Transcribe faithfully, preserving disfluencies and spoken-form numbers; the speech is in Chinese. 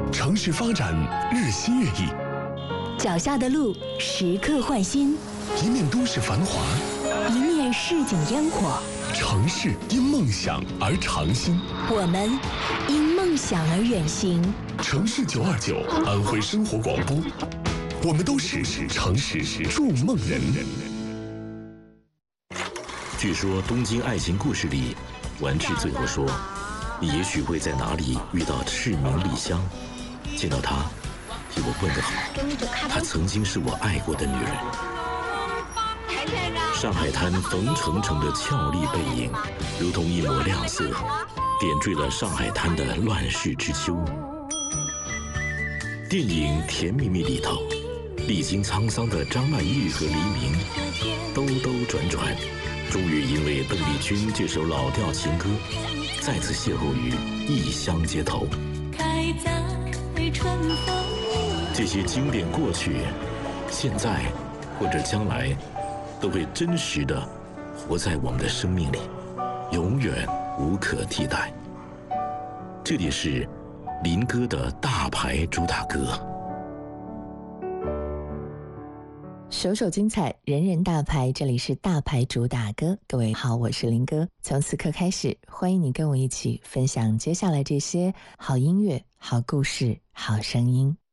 城市发展日新月异， 脚下的路时刻换新， 一面都市繁华， 一面市井烟火。 城市因梦想而长新， 我们因梦想而远行。 城市九二九，安徽生活广播，我们都是城市筑梦人。 据说《东京爱情故事》里，完治最后说：“你也许会在哪里遇到赤名莉香，见到她，替我问个好。她曾经是我爱过的女人。”上海滩冯程程的俏丽背影，如同一抹亮色，点缀了上海滩的乱世之秋。电影《甜蜜蜜》里头，历经沧桑的张曼玉和黎明，兜兜转转，终于因为邓丽君这首老调情歌，再次邂逅于异乡街头。开在春风。这些经典过去、现在或者将来，都会真实的活在我们的生命里，永远无可替代。这里是林哥的大牌主打歌。 首首精彩，人人大牌，这里是大牌主打歌。各位好，我是林哥。从此刻开始，欢迎你跟我一起分享接下来这些好音乐、好故事、好声音。